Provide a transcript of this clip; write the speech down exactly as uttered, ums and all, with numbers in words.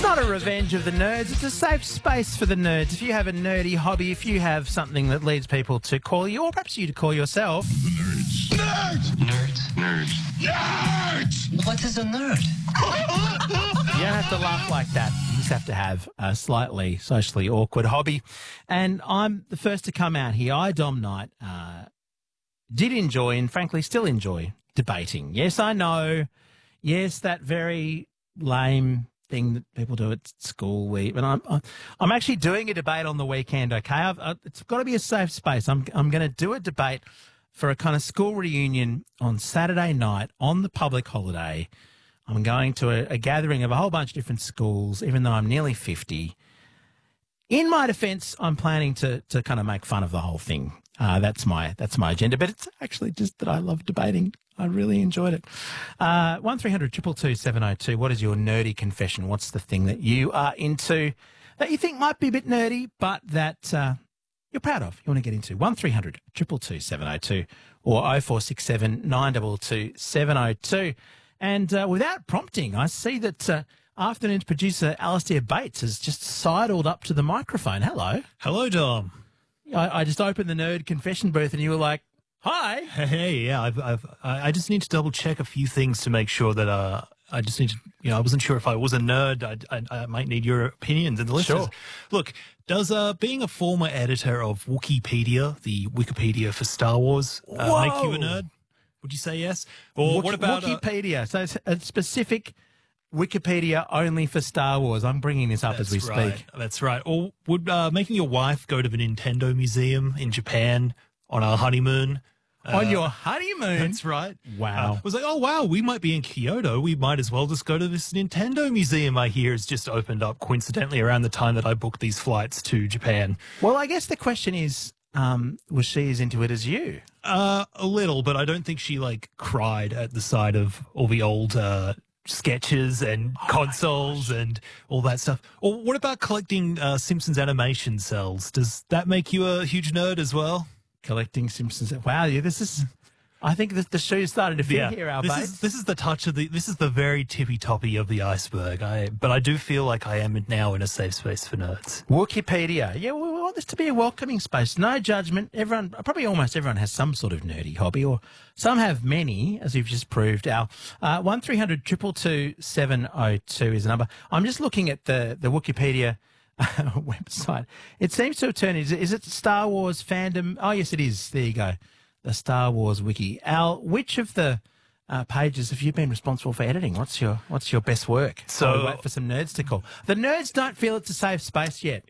not a revenge of the nerds. It's a safe space for the nerds. If you have a nerdy hobby, if you have something that leads people to call you, or perhaps you to call yourself. Nerds. Nerds. Nerds. Nerds. Nerds. What is a nerd? You don't have to laugh like that. You just have to have a slightly socially awkward hobby. And I'm the first to come out here. I, Dom Knight, uh, did enjoy and frankly still enjoy debating. Yes, I know. Yes, that very lame thing that people do at school. We, but I'm, I'm actually doing a debate on the weekend. Okay, I've, I, it's got to be a safe space. I'm, I'm going to do a debate for a kind of school reunion on Saturday night on the public holiday. I'm going to a, a gathering of a whole bunch of different schools, even though I'm nearly fifty. In my defence, I'm planning to to kind of make fun of the whole thing. Uh, that's my that's my agenda. But it's actually just that I love debating. I really enjoyed it. Uh, one three hundred two two two seven oh two. What is your nerdy confession? What's the thing that you are into that you think might be a bit nerdy, but that uh, you're proud of? You want to get into one three hundred two two two seven oh two or oh four six seven nine two two seven oh two. And uh, without prompting, I see that uh, afternoon's producer Alistair Bates has just sidled up to the microphone. Hello. Hello, Dom. I, I just opened the nerd confession booth and you were like, hi. Hey, yeah, I've, I've, I I just need to double check a few things to make sure that uh, I just need to, you know, I wasn't sure if I was a nerd. I, I, I might need your opinions and the listeners. Sure. Look, does uh, being a former editor of Wikipedia, the Wikipedia for Star Wars, uh, make you a nerd? Would you say yes? Or Wiki, what about Wikipedia? Uh, so it's a specific Wikipedia only for Star Wars. I'm bringing this up as we right, speak. That's right. Or would uh, making your wife go to the Nintendo Museum in Japan on our honeymoon? Uh, On your honeymoon? That's right. Wow. Uh, I was like, oh, wow, we might be in Kyoto. We might as well just go to this Nintendo museum I hear has just opened up coincidentally around the time that I booked these flights to Japan. Well, I guess the question is, um, was she as into it as you? Uh, a little, but I don't think she, like, cried at the sight of all the old uh, sketches and oh consoles and all that stuff. Or what about collecting uh, Simpsons animation cells? Does that make you a huge nerd as well? Collecting Simpsons. Wow, yeah, this is... I think that the shoe's starting to fit yeah, here, our this base. is, this is the touch of the... This is the very tippy-toppy of the iceberg. I, but I do feel like I am now in a safe space for nerds. Wikipedia. Yeah, we want this to be a welcoming space. No judgment. Everyone, probably almost everyone has some sort of nerdy hobby, or some have many, as we've just proved. Our uh, one three hundred two two two seven oh two is the number. I'm just looking at the, the Wikipedia website. It seems to have turned... Is it, is it Star Wars fandom? Oh, yes, it is. There you go. The Star Wars wiki. Al, which of the uh, pages have you been responsible for editing? What's your What's your best work? So While we wait for some nerds to call. The nerds don't feel it's a safe space yet.